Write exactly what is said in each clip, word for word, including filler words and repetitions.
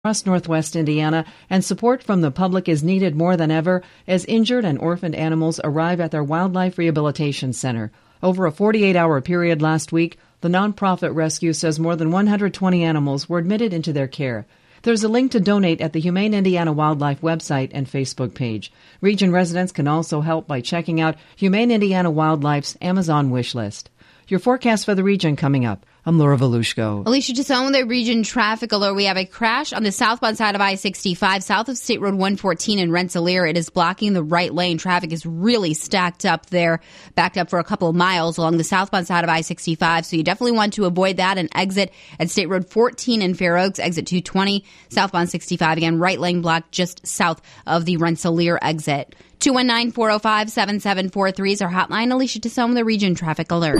across Northwest Indiana, and support from the public is needed more than ever as injured and orphaned animals arrive at their Wildlife Rehabilitation Center. Over a forty-eight hour period last week, the nonprofit rescue says more than one hundred twenty animals were admitted into their care. There's a link to donate at the Humane Indiana Wildlife website and Facebook page. Region residents can also help by checking out Humane Indiana Wildlife's Amazon wish list. Your forecast for the region coming up. I'm Laura Volushko. Alicia Tassone with a region traffic alert. We have a crash on the southbound side of I sixty-five, south of State Road one fourteen in Rensselaer. It is blocking the right lane. Traffic is really stacked up there, backed up for a couple of miles along the southbound side of I sixty-five. So you definitely want to avoid that and exit at State Road fourteen in Fair Oaks, exit two twenty, southbound sixty-five. Again, right lane blocked just south of the Rensselaer exit. two one nine, four oh five, seven seven four three is our hotline. Alicia Tassone with a region traffic alert.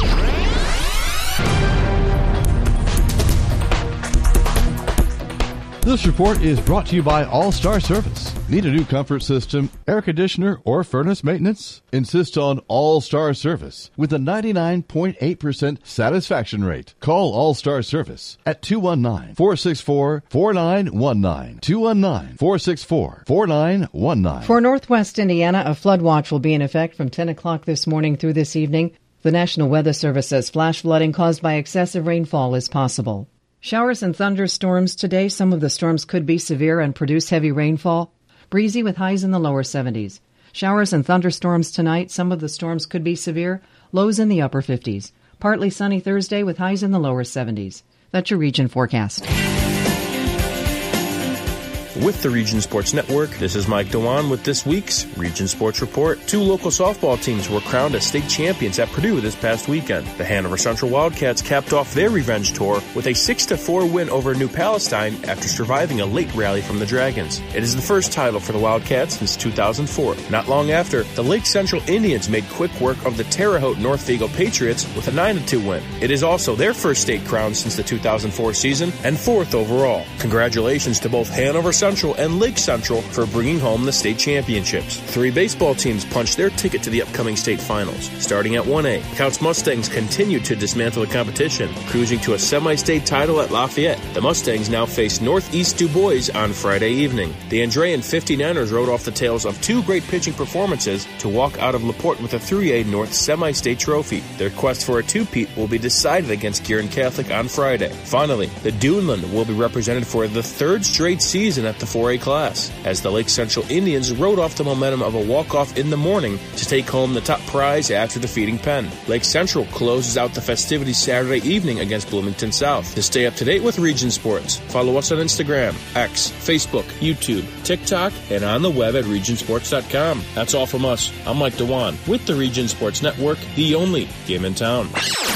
This report is brought to you by All-Star Service. Need a new comfort system, air conditioner, or furnace maintenance? Insist on All-Star Service with a ninety-nine point eight percent satisfaction rate. Call All-Star Service at two one nine, four six four, four nine one nine. two one nine, four six four, four nine one nine. For Northwest Indiana, a flood watch will be in effect from ten o'clock this morning through this evening. The National Weather Service says flash flooding caused by excessive rainfall is possible. Showers and thunderstorms today. Some of the storms could be severe and produce heavy rainfall. Breezy with highs in the lower seventies. Showers and thunderstorms tonight. Some of the storms could be severe. Lows in the upper fifties. Partly sunny Thursday with highs in the lower seventies. That's your region forecast. With the Region Sports Network, this is Mike Dewan with this week's Region Sports Report. Two local softball teams were crowned as state champions at Purdue this past weekend. The Hanover Central Wildcats capped off their revenge tour with a six to four win over New Palestine after surviving a late rally from the Dragons. It is the first title for the Wildcats since two thousand four. Not long after, the Lake Central Indians made quick work of the Terre Haute North Vigo Patriots with a nine to two win. It is also their first state crown since the two thousand four season and fourth overall. Congratulations to both Hanover Central and Lake Central for bringing home the state championships. Three baseball teams punched their ticket to the upcoming state finals. Starting at one A, Couts Mustangs continued to dismantle the competition, cruising to a semi-state title at Lafayette. The Mustangs now face Northeast Du Bois on Friday evening. The Andrean fifty-niners rode off the tails of two great pitching performances to walk out of LaPorte with a three A North semi-state trophy. Their quest for a two-peat will be decided against Gearin Catholic on Friday. Finally, the Duneland will be represented for the third straight season at the four A class, as the Lake Central Indians rode off the momentum of a walk-off in the morning to take home the top prize after defeating Penn. Lake Central closes out the festivities Saturday evening against Bloomington South. To stay up to date with Region Sports, follow us on Instagram, X, Facebook, YouTube, TikTok, and on the web at region sports dot com. That's all from us. I'm Mike Dewan with the Region Sports Network, the only game in town.